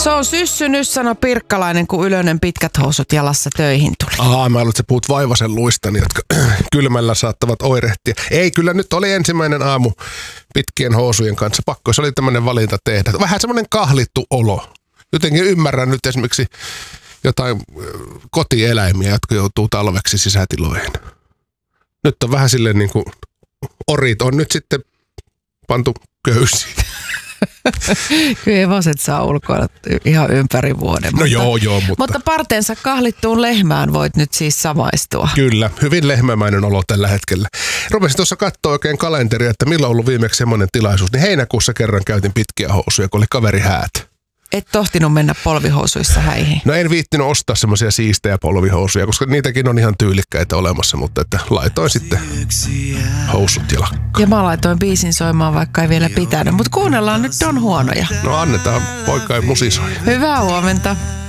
Se on syssynyt, sano Pirkkalainen, kun Ylönen pitkät housut jalassa töihin tuli. Mä luulen, että sä puhut Vaivasen luistani, jotka kylmällä saattavat oirehtia. Ei, kyllä nyt oli ensimmäinen aamu pitkien housujen kanssa. Pakko, se oli tämmöinen valinta tehdä. Vähän semmoinen kahlittu olo. Jotenkin ymmärrän nyt esimerkiksi jotain kotieläimiä, jotka joutuu talveksi sisätiloihin. Nyt on vähän silleen niin kuin orit on nyt sitten pantu köysiin. Kyllä hevoset saa ulkoilla ihan ympäri vuoden. No joo, Mutta parteensa kahlittuun lehmään voit nyt siis samaistua. Kyllä, hyvin lehmämäinen olo tällä hetkellä. Rupesin tuossa katsoa oikein kalenteria, että milloin on ollut viimeksi semmoinen tilaisuus. Niin heinäkuussa kerran käytin pitkiä housuja, kun oli kaveri häät. Et tohtinut mennä polvihousuissa häihin? No en viittinyt ostaa semmoisia siistejä polvihousuja, koska niitäkin on ihan tyylikkäitä olemassa, mutta että laitoin sitten housut jalakkaan. Ja mä laitoin biisin soimaan, vaikka ei vielä pitänyt, mutta kuunnellaan nyt Don Huonoja. No annetaan, poika ei musisoi. Hyvää huomenta.